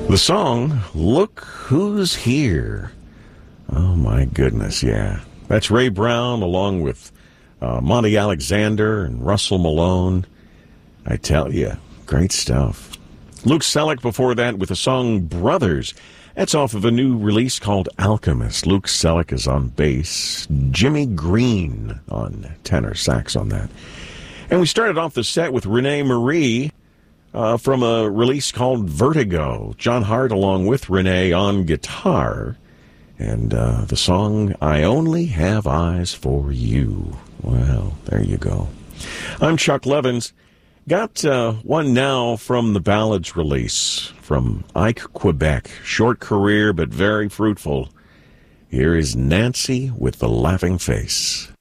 The song, Look Who's Here. Oh, my goodness, yeah. That's Ray Brown along with Monty Alexander and Russell Malone. I tell you, great stuff. Luke Selleck before that with the song Brothers. That's off of a new release called Alchemist. Luke Selleck is on bass. Jimmy Green on tenor sax on that. And we started off the set with Renee Marie from a release called Vertigo. John Hart along with Renee on guitar. And the song, I Only Have Eyes for You. Well, there you go. I'm Chuck Levins. Got one now from the Ballads release from Ike Quebec. Short career, but very fruitful. Here is Nancy with the Laughing Face.